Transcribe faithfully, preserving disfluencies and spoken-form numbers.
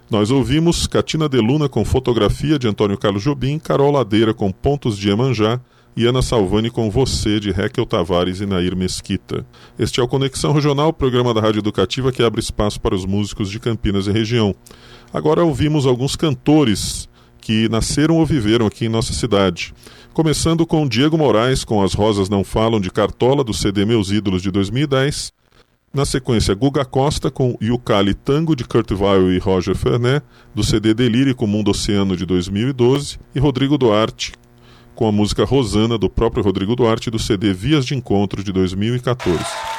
Nós ouvimos Catina de Luna com Fotografia, de Antônio Carlos Jobim, Carol Ladeira com Pontos de Iemanjá e Ana Salvani com Você, de Raquel Tavares e Nair Mesquita. Este é o Conexão Regional, programa da Rádio Educativa que abre espaço para os músicos de Campinas e região. Agora ouvimos alguns cantores que nasceram ou viveram aqui em nossa cidade. Começando com Diego Moraes com As Rosas Não Falam, de Cartola, do C D Meus Ídolos, de dois mil e dez. Na sequência, Guga Costa com Yukali Tango, de Kurt Weill e Roger Fernet, do C D Delírico Mundo Oceano, de dois mil e doze. E Rodrigo Duarte com a música Rosana, do próprio Rodrigo Duarte, do C D Vias de Encontro, de dois mil e quatorze.